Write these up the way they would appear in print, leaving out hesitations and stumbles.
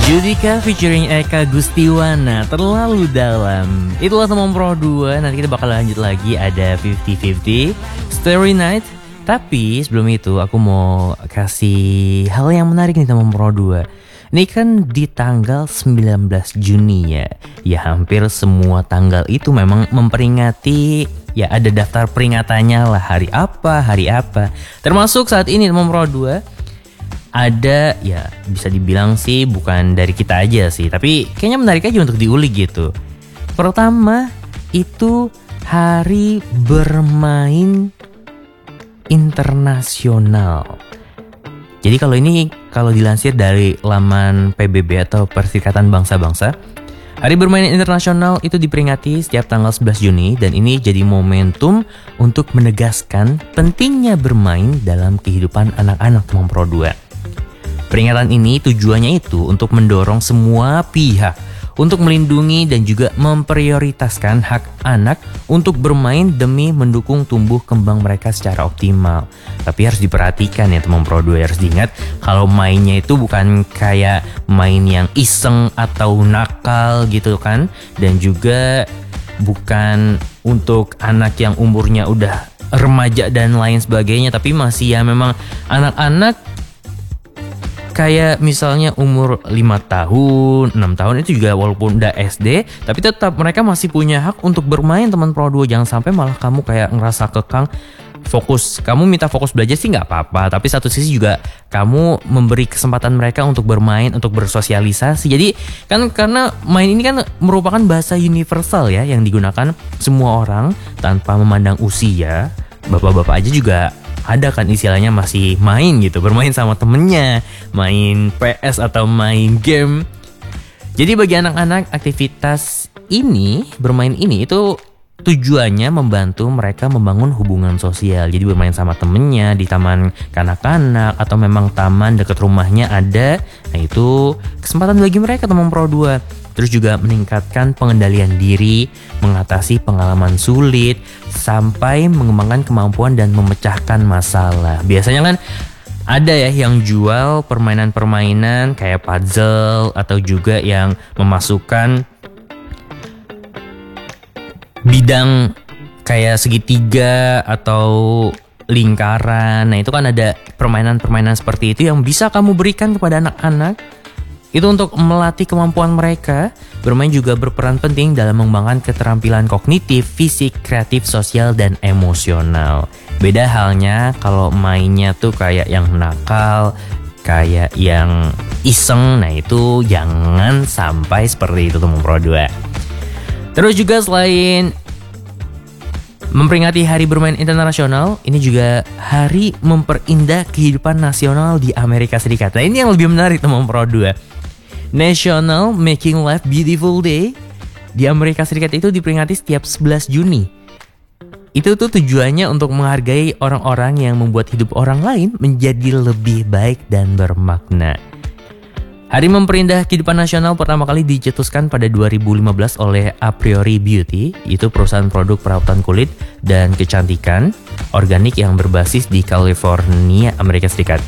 Judika featuring Eka Gustiwana, Terlalu Dalam. Itulah teman Pro 2. Nanti kita bakal lanjut lagi, ada 50-50 Starry Night. Tapi sebelum itu aku mau kasih hal yang menarik nih teman Pro 2. Ini kan di tanggal 19 Juni ya. Ya hampir semua tanggal itu memang memperingati, ya ada daftar peringatannya lah, hari apa. Termasuk saat ini teman Pro 2 ada, ya bisa dibilang sih bukan dari kita aja sih, tapi kayaknya menarik aja untuk diulik gitu. Pertama itu Hari Bermain Internasional. Jadi kalau dilansir dari laman PBB atau Perserikatan Bangsa-Bangsa, Hari Bermain Internasional itu diperingati setiap tanggal 11 Juni dan ini jadi momentum untuk menegaskan pentingnya bermain dalam kehidupan anak-anak teman Pro 2. Peringatan ini tujuannya itu untuk mendorong semua pihak untuk melindungi dan juga memprioritaskan hak anak untuk bermain demi mendukung tumbuh kembang mereka secara optimal. Tapi harus diperhatikan ya teman Pro 2, harus diingat kalau mainnya itu bukan kayak main yang iseng atau nakal gitu kan, dan juga bukan untuk anak yang umurnya udah remaja dan lain sebagainya, tapi masih ya memang anak-anak kayak misalnya umur 5 tahun, 6 tahun itu juga walaupun udah SD, tapi tetap mereka masih punya hak untuk bermain teman Pro 2. Jangan sampai malah kamu kayak ngerasa kekang fokus. Kamu minta fokus belajar sih nggak apa-apa, tapi satu sisi juga kamu memberi kesempatan mereka untuk bermain, untuk bersosialisasi. Jadi kan karena main ini kan merupakan bahasa universal ya yang digunakan semua orang tanpa memandang usia. Bapak-bapak aja juga ada kan istilahnya masih main gitu, bermain sama temennya, main PS atau main game. Jadi bagi anak-anak aktivitas ini, bermain ini itu tujuannya membantu mereka membangun hubungan sosial. Jadi bermain sama temennya di taman kanak-kanak atau memang taman dekat rumahnya ada. Nah itu kesempatan bagi mereka teman Pro 2. Terus juga meningkatkan pengendalian diri, mengatasi pengalaman sulit, sampai mengembangkan kemampuan dan memecahkan masalah. Biasanya kan ada ya yang jual permainan-permainan kayak puzzle atau juga yang memasukkan bidang kayak segitiga atau lingkaran. Nah itu kan ada permainan-permainan seperti itu yang bisa kamu berikan kepada anak-anak. Itu untuk melatih kemampuan mereka. Bermain juga berperan penting dalam mengembangkan keterampilan kognitif, fisik, kreatif, sosial, dan emosional. Beda halnya kalau mainnya tuh kayak yang nakal, kayak yang iseng. Nah itu jangan sampai seperti itu teman Pro 2. Terus juga selain memperingati Hari Bermain Internasional, ini juga hari memperindah kehidupan nasional di Amerika Serikat. Nah ini yang lebih menarik teman Pro 2. National Making Life Beautiful Day di Amerika Serikat itu diperingati setiap 11 Juni. Itu tuh tujuannya untuk menghargai orang-orang yang membuat hidup orang lain menjadi lebih baik dan bermakna. Hari memperindah kehidupan nasional pertama kali dicetuskan pada 2015 oleh A Priori Beauty, itu perusahaan produk perawatan kulit dan kecantikan organik yang berbasis di California, Amerika Serikat.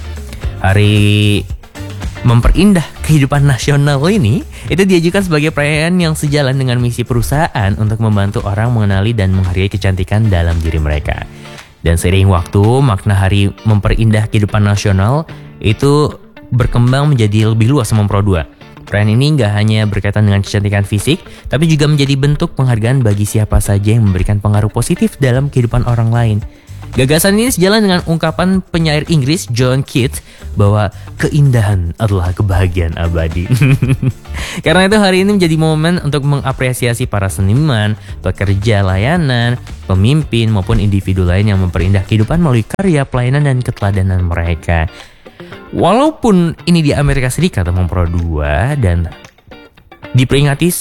Hari memperindah kehidupan nasional ini itu diajukan sebagai perayaan yang sejalan dengan misi perusahaan untuk membantu orang mengenali dan menghargai kecantikan dalam diri mereka. Dan seiring waktu, makna hari memperindah kehidupan nasional itu berkembang menjadi lebih luas sama Pro 2. Perayaan ini nggak hanya berkaitan dengan kecantikan fisik, tapi juga menjadi bentuk penghargaan bagi siapa saja yang memberikan pengaruh positif dalam kehidupan orang lain. Gagasan ini sejalan dengan ungkapan penyair Inggris John Keats bahwa keindahan adalah kebahagiaan abadi. Karena itu hari ini menjadi momen untuk mengapresiasi para seniman, pekerja layanan, pemimpin maupun individu lain yang memperindah kehidupan melalui karya, pelayanan, dan keteladanan mereka. Walaupun ini di Amerika Serikat teman Pro 2 dan diperingati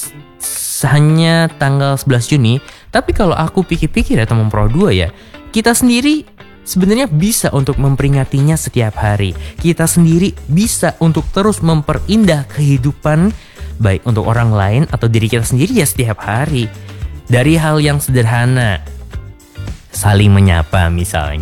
hanya tanggal 11 Juni, tapi kalau aku pikir-pikir ya teman Pro 2 ya, kita sendiri sebenarnya bisa untuk memperingatinya setiap hari. Kita sendiri bisa untuk terus memperindah kehidupan baik untuk orang lain atau diri kita sendiri ya setiap hari. Dari hal yang sederhana, saling menyapa misalnya,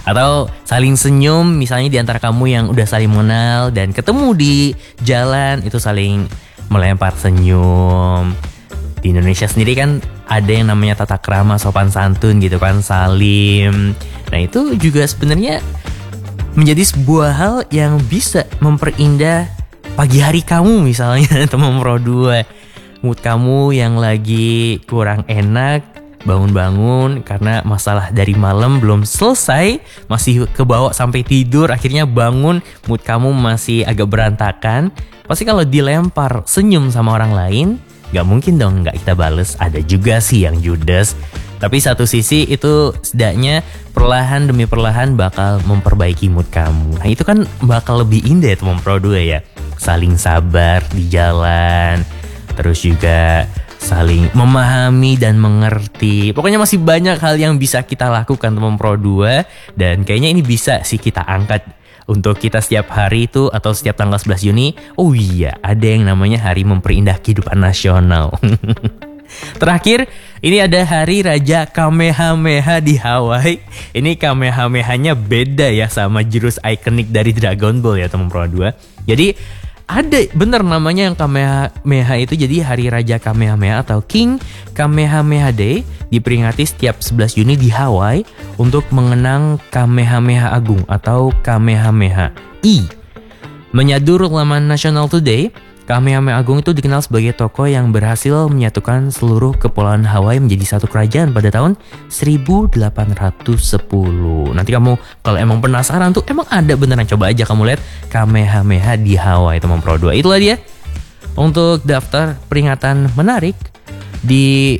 Atau saling senyum misalnya di antara kamu yang udah saling mengenal dan ketemu di jalan itu saling melempar senyum. Di Indonesia sendiri kan ada yang namanya tata krama sopan santun gitu kan, salim. Nah itu juga sebenarnya menjadi sebuah hal yang bisa memperindah pagi hari kamu misalnya teman Pro 2. Mood kamu yang lagi kurang enak, bangun-bangun karena masalah dari malam belum selesai, masih kebawa sampai tidur, akhirnya bangun mood kamu masih agak berantakan. Pasti kalau dilempar senyum sama orang lain, gak mungkin dong gak kita bales. Ada juga sih yang judes, tapi satu sisi itu setidaknya perlahan demi perlahan bakal memperbaiki mood kamu. Nah itu kan bakal lebih indah ya teman Pro 2 ya. Saling sabar di jalan, terus juga saling memahami dan mengerti. Pokoknya masih banyak hal yang bisa kita lakukan teman Pro 2. Dan kayaknya ini bisa sih kita angkat untuk kita setiap hari itu atau setiap tanggal 11 Juni. Oh iya, ada yang namanya Hari Memperindah Kehidupan Nasional. Terakhir, ini ada Hari Raja Kamehameha di Hawaii. Ini Kamehamehanya beda ya sama jurus ikonik dari Dragon Ball ya teman Pro 2. Jadi ada bener namanya yang Kamehameha itu, jadi Hari Raja Kamehameha atau King Kamehameha Day diperingati setiap 11 Juni di Hawaii untuk mengenang Kamehameha Agung atau Kamehameha I. Menyadur laman National Today, Kamehameha Agung itu dikenal sebagai tokoh yang berhasil menyatukan seluruh kepulauan Hawaii menjadi satu kerajaan pada tahun 1810. Nanti kamu kalau emang penasaran tuh, emang ada beneran, coba aja kamu lihat Kamehameha di Hawaii teman Pro 2. Itulah dia untuk daftar peringatan menarik di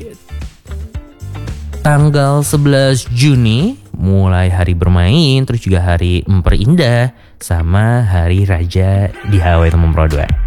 tanggal 11 Juni, mulai hari bermain, terus juga hari memperindah, sama hari raja di Hawaii teman Pro 2.